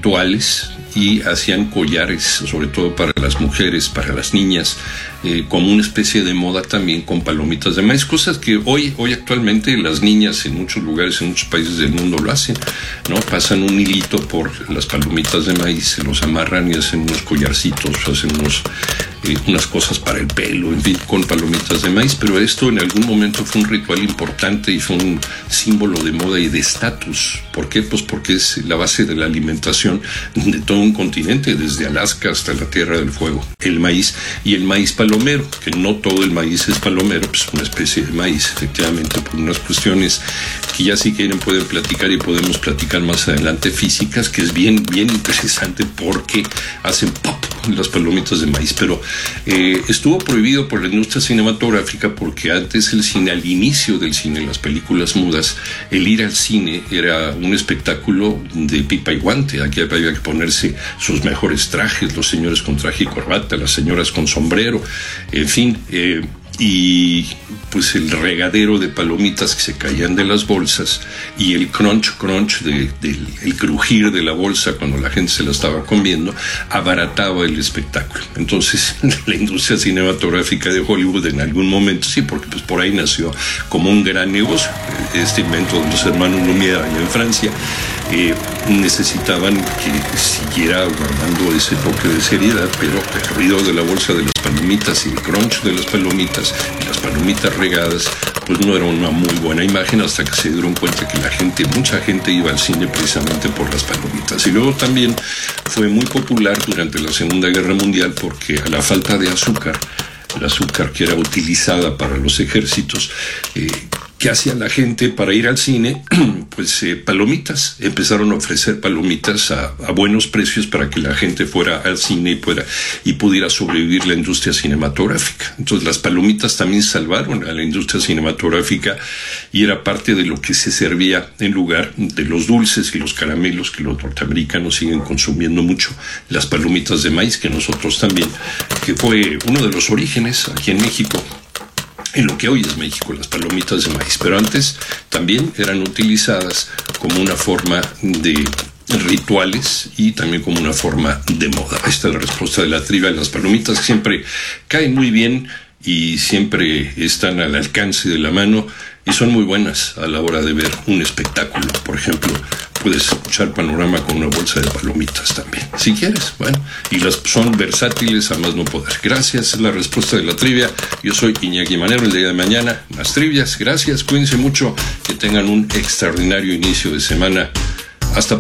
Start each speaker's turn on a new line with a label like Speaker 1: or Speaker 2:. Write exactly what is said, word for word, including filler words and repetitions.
Speaker 1: rituales y hacían collares, sobre todo para las mujeres, para las niñas, eh, como una especie de moda también con palomitas de maíz, cosas que hoy, hoy actualmente las niñas en muchos lugares, en muchos países del mundo lo hacen, ¿no? Pasan un hilito por las palomitas de maíz, se los amarran y hacen unos collarcitos, hacen unos, eh, unas cosas para el pelo, en fin, con palomitas de maíz, pero esto en algún momento fue un ritual importante y fue un símbolo de moda y de estatus. ¿Por qué? Pues porque es la base de la alimentación de todo un continente, desde Alaska hasta la Tierra del Fuego. El maíz y el maíz palomero, que no todo el maíz es palomero, pues una especie de maíz, efectivamente, por unas cuestiones que ya si quieren pueden platicar y podemos platicar más adelante, físicas, que es bien, bien interesante porque hacen pop las palomitas de maíz, pero eh, estuvo prohibido por la industria cinematográfica porque antes el cine, al inicio del cine, las películas mudas, el ir al cine era un espectáculo de pipa y guante. Aquí había que ponerse sus mejores trajes, los señores con traje y corbata, las señoras con sombrero, en fin, eh, y pues el regadero de palomitas que se caían de las bolsas y el crunch crunch de, de, el crujir de la bolsa cuando la gente se la estaba comiendo abarataba el espectáculo. Entonces la industria cinematográfica de Hollywood en algún momento, sí, porque pues por ahí nació como un gran negocio este invento de los hermanos Lumière allá en Francia, eh, necesitaban que siguiera guardando ese toque de seriedad, pero el ruido de la bolsa de las palomitas y el crunch de las palomitas y las palomitas regadas pues no era una muy buena imagen, hasta que se dieron cuenta que la gente, mucha gente iba al cine precisamente por las palomitas. Y luego también fue muy popular durante la Segunda Guerra Mundial porque a la falta de azúcar, el azúcar que era utilizada para los ejércitos, eh, ¿qué hacía la gente para ir al cine? Pues eh, palomitas. Empezaron a ofrecer palomitas a, a buenos precios para que la gente fuera al cine y, fuera, y pudiera sobrevivir la industria cinematográfica. Entonces las palomitas también salvaron a la industria cinematográfica y era parte de lo que se servía en lugar de los dulces y los caramelos que los norteamericanos siguen consumiendo mucho. Las palomitas de maíz, que nosotros también, que fue uno de los orígenes aquí en México, en lo que hoy es México, las palomitas de maíz, pero antes también eran utilizadas como una forma de rituales y también como una forma de moda. Ahí está la respuesta de la trivia. Las palomitas siempre caen muy bien y siempre están al alcance de la mano y son muy buenas a la hora de ver un espectáculo. Por ejemplo, puedes escuchar Panorama con una bolsa de palomitas también, si quieres. Bueno, y las son versátiles a más no poder. Gracias, es la respuesta de la trivia. Yo soy Iñaki Manero. El día de mañana más trivias. Gracias, cuídense mucho, que tengan un extraordinario inicio de semana. Hasta pronto.